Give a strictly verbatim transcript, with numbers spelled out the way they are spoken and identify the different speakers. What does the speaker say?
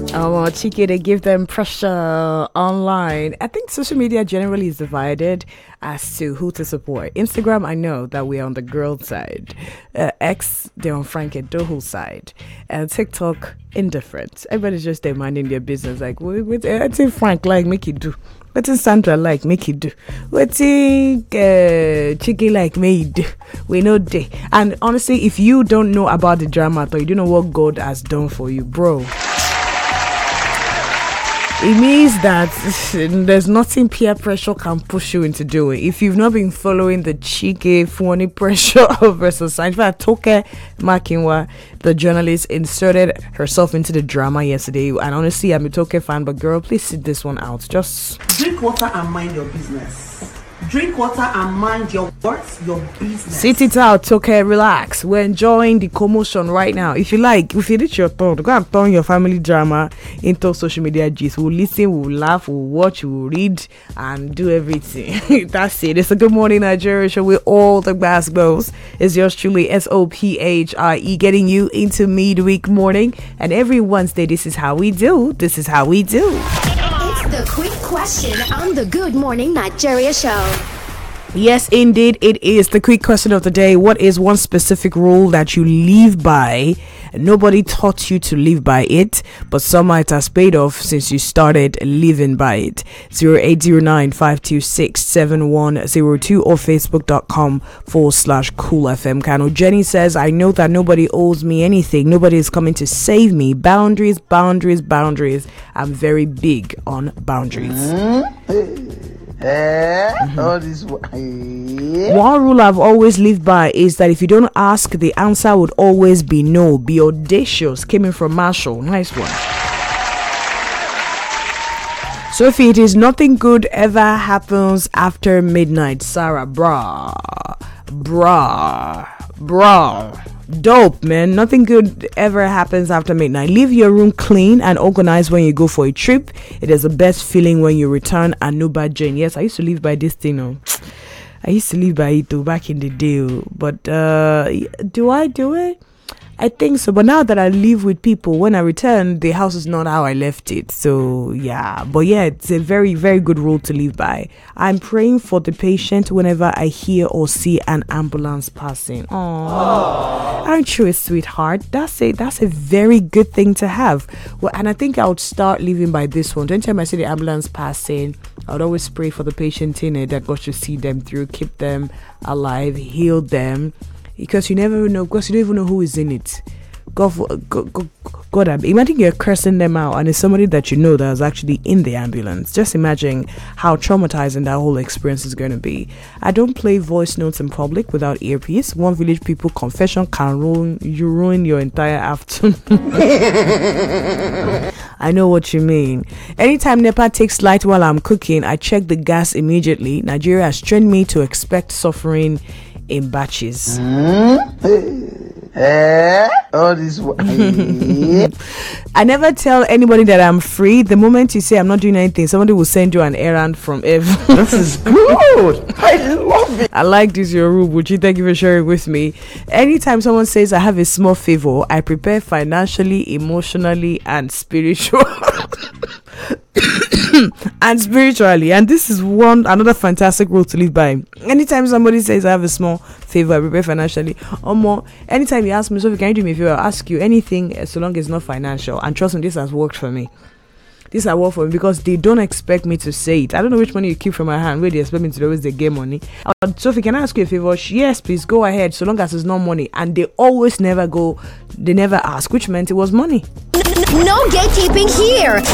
Speaker 1: Oh, Chike, they give them pressure online. I think social media generally is divided as to who to support. Instagram, I know that we're on the girl side. Uh, X, they're on Frank Edoho's side. And TikTok, indifferent. Everybody's just there minding their business. Like, what, what, I think Frank like, make it do. What is Sandra like, make it do. What is uh, Chike like, make it do. We know they. And honestly, if you don't know about the drama, or you don't know what God has done for you, bro, it means that there's nothing peer pressure can push you into doing. If you've not been following the Chike funny pressure versus science, in fact, Toke Makinwa, the journalist, inserted herself into the drama yesterday. And honestly, I'm a Toke fan, but girl, please sit this one out. Just
Speaker 2: drink water and mind your business. Drink water and mind your words, your business.
Speaker 1: Sit it out, Toke, relax. We're enjoying the commotion right now. If you like, if you reach your turn, go and turn your family drama into social media gist. We'll listen, we'll laugh, we'll watch, we'll read, and do everything. That's it. It's a Good Morning Nigeria show with all the basketballs. It's yours truly, S O P H I E, getting you into midweek morning. And every Wednesday, this is how we do. This is how we do.
Speaker 3: The quick question on the Good Morning Nigeria show.
Speaker 1: Yes, indeed, it is the quick question of the day. What is one specific rule that you live by? Nobody taught you to live by it, but some might have paid off since you started living by it. zero eight zero nine, five two six, seven one zero two or facebook.com forward slash cool FM Kano. Jenny says, I know that nobody owes me anything. Nobody is coming to save me. Boundaries, boundaries, boundaries. I'm very big on boundaries.
Speaker 2: Mm-hmm. Eh, mm-hmm. All this, eh.
Speaker 1: One rule I've always lived by is that if you don't ask, the answer would always be no. Be audacious. Came in from Marshall. Nice one. Sophie, it is nothing good ever happens after midnight. Sarah, brah, brah, brah. Dope, man. Nothing good ever happens after midnight. Leave your room clean and organized when you go for a trip. It is the best feeling when you return and no bad Jane. Yes, I used to live by this thing. Oh. I used to live by it too back in the day. Oh. But uh, do I do it? I think so, but now that I live with people, when I return, the house is not how I left it. So yeah, but yeah, it's a very, very good rule to live by. I'm praying for the patient whenever I hear or see an ambulance passing. Aww. Aren't you a sweetheart? That's a that's a very good thing to have. Well, and I think I would start living by this one. Anytime I see the ambulance passing, I would always pray for the patient in it that God should see them through, keep them alive, heal them. Because you never know, because you don't even know who is in it. God, God, God, God, imagine you're cursing them out and it's somebody that you know that is actually in the ambulance. Just imagine how traumatizing that whole experience is going to be. I don't play voice notes in public without earpiece. One Village People confession can ruin you ruin your entire afternoon. I know what you mean. Anytime NEPA takes light while I'm cooking, I check the gas immediately. Nigeria has trained me to expect suffering in batches.
Speaker 2: Mm-hmm. Eh? All this, eh.
Speaker 1: I never tell anybody that I'm free. The moment you say I'm not doing anything, somebody will send you an errand from heaven.
Speaker 2: This is good. I love it.
Speaker 1: I like this, your rule, Buchi. Thank you for sharing with me. Anytime someone says I have a small favor, I prepare financially, emotionally, and spiritual. and spiritually, and this is one another fantastic rule to live by. Anytime somebody says I have a small favor, I prepare financially or more. Anytime you ask me, so can you do me a favor, I'll ask you anything so long as it's not financial. And trust me, this has worked for me. This has worked for me because they don't expect me to say it. I don't know which money you keep from my hand, where they expect me to always they get money. Uh, Sophie, can I ask you a favor? Yes, please go ahead, so long as it's not money. And they always never go, they never ask, which meant it was money.
Speaker 3: No gatekeeping here.